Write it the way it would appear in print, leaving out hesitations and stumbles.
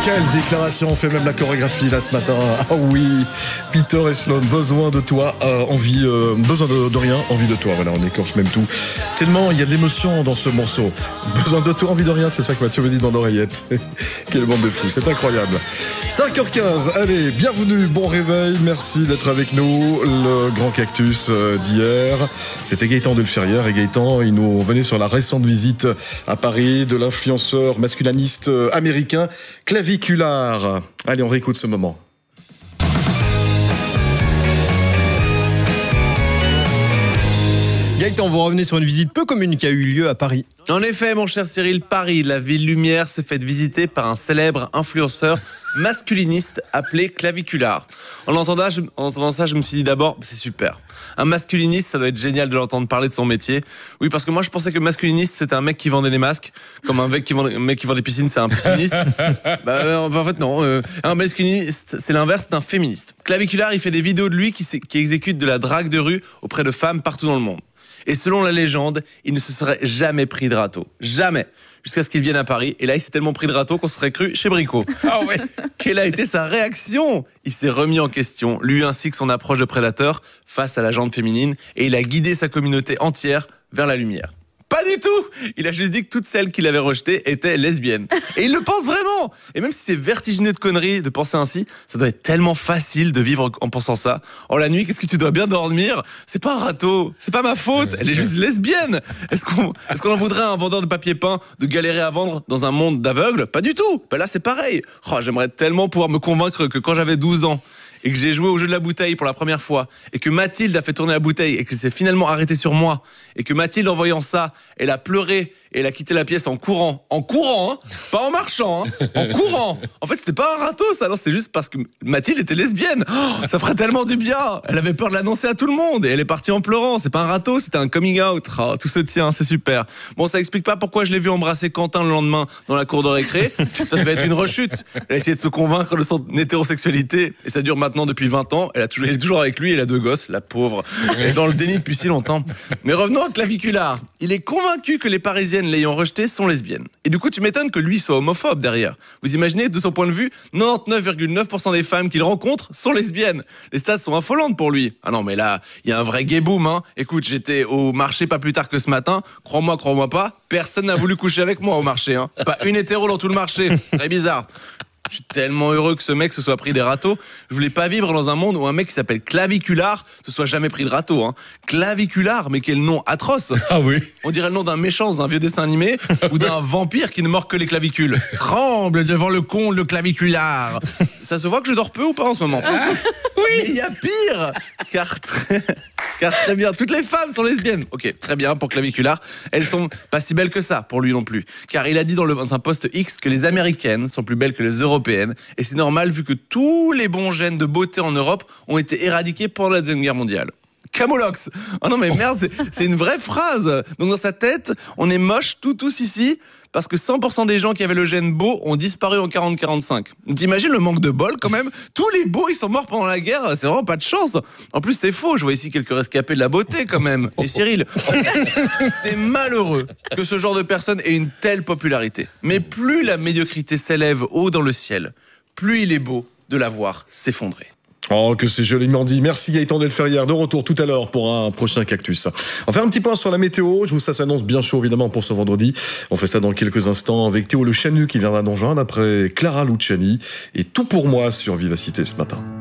Quelle déclaration, on fait même la chorégraphie là ce matin. Ah oui, Peter et Sloan, besoin de toi, besoin de rien, envie de toi. Voilà, on écorche même tout. Tellement il y a de l'émotion dans ce morceau. Besoin de toi, envie de rien, c'est ça que Mathieu me dit dans l'oreillette. Quelle bande de fous, c'est incroyable. 5h15, allez, bienvenue, bon réveil, merci d'être avec nous. Le grand cactus d'hier, c'était Gaëtan Delferrière. Et Gaëtan, il nous venait sur la récente visite à Paris de l'influenceur masculiniste américain Claviculaire. Allez, on réécoute ce moment. Gaëtan, vous revenez sur une visite peu commune qui a eu lieu à Paris. En effet, mon cher Cyril, Paris, la ville lumière, s'est faite visiter par un célèbre influenceur masculiniste appelé Claviculaire. En entendant ça, je me suis dit d'abord, c'est super. Un masculiniste, ça doit être génial de l'entendre parler de son métier. Oui, parce que moi, je pensais que masculiniste, c'était un mec qui vendait des masques, comme un mec qui vend des piscines, c'est un pisciniste. En fait, non. Un masculiniste, c'est l'inverse d'un féministe. Claviculaire, il fait des vidéos de lui qui exécute de la drague de rue auprès de femmes partout dans le monde. Et selon la légende, il ne se serait jamais pris de râteau. Jamais. Jusqu'à ce qu'il vienne à Paris. Et là, il s'est tellement pris de râteau qu'on se serait cru chez Brico. Ah ouais. Quelle a été sa réaction ? Il s'est remis en question, lui ainsi que son approche de prédateur face à la jante féminine. Et il a guidé sa communauté entière vers la lumière. Pas du tout. Il a juste dit que toutes celles qu'il avait rejetées étaient lesbiennes. Et il le pense vraiment. Et même si c'est vertigineux de conneries de penser ainsi, ça doit être tellement facile de vivre en pensant ça. Oh, la nuit, qu'est-ce que tu dois bien dormir ? C'est pas un râteau, c'est pas ma faute, elle est juste lesbienne. Est-ce qu'on en voudrait à un vendeur de papier peint de galérer à vendre dans un monde d'aveugles ? Pas du tout. Ben là, c'est pareil. Oh, j'aimerais tellement pouvoir me convaincre que quand j'avais 12 ans, et que j'ai joué au jeu de la bouteille pour la première fois, et que Mathilde a fait tourner la bouteille, et que c'est finalement arrêté sur moi, et que Mathilde, en voyant ça, elle a pleuré, et elle a quitté la pièce en courant, hein, pas en marchant, hein, en courant. En fait, c'était pas un râteau, ça, non, c'était juste parce que Mathilde était lesbienne. Oh, ça ferait tellement du bien. Elle avait peur de l'annoncer à tout le monde, et elle est partie en pleurant. C'est pas un râteau, c'était un coming out. Oh, tout se tient, c'est super. Bon, ça explique pas pourquoi je l'ai vu embrasser Quentin le lendemain dans la cour de récré. Ça devait être une rechute. Elle a essayé de se convaincre de son hétérosexualité, et ça dure maintenant depuis 20 ans, elle est toujours avec lui, elle a 2 gosses, la pauvre. Elle est dans le déni depuis si longtemps. Mais revenons à Claviculaire. Il est convaincu que les Parisiennes l'ayant rejeté sont lesbiennes. Et du coup, tu m'étonnes que lui soit homophobe derrière. Vous imaginez, de son point de vue, 99,9% des femmes qu'il rencontre sont lesbiennes. Les stats sont affolantes pour lui. Ah non, mais là, il y a un vrai gay boom, hein. Écoute, j'étais au marché pas plus tard que ce matin. Crois-moi pas, personne n'a voulu coucher avec moi au marché, hein. Pas une hétéro dans tout le marché. Très bizarre. Je suis tellement heureux que ce mec se soit pris des râteaux. Je voulais pas vivre dans un monde où un mec qui s'appelle Claviculaire se soit jamais pris de râteau, hein. Claviculaire, mais quel nom atroce. Ah oui. On dirait le nom d'un méchant dans un vieux dessin animé ou d'un vampire qui ne mord que les clavicules. Tremble devant le con, le Claviculaire. Ça se voit que je dors peu ou pas en ce moment? Oui. Mais il y a pire. Car très bien, toutes les femmes sont lesbiennes. Ok, très bien pour Claviculaire. Elles sont pas si belles que ça pour lui non plus. Car il a dit dans un post X que les Américaines sont plus belles que les Européennes. Et c'est normal vu que tous les bons gènes de beauté en Europe ont été éradiqués pendant la Deuxième Guerre mondiale. Camolox. Oh non mais merde, c'est une vraie phrase. Donc dans sa tête, on est moche tous ici parce que 100% des gens qui avaient le gène beau ont disparu en 40-45. T'imagines le manque de bol quand même? Tous les beaux, ils sont morts pendant la guerre, c'est vraiment pas de chance. En plus, c'est faux, je vois ici quelques rescapés de la beauté quand même. Et Cyril, c'est malheureux que ce genre de personne ait une telle popularité. Mais plus la médiocrité s'élève haut dans le ciel, plus il est beau de la voir s'effondrer. Oh, que c'est joliment dit. Merci Gaëtan Delferrière. De retour tout à l'heure pour un prochain cactus. On fait un petit point sur la météo. Ça s'annonce bien chaud évidemment pour ce vendredi. On fait ça dans quelques instants avec Théo Le Chanu qui viendra nous rejoindre après Clara Luciani. Et tout pour moi sur Vivacité ce matin.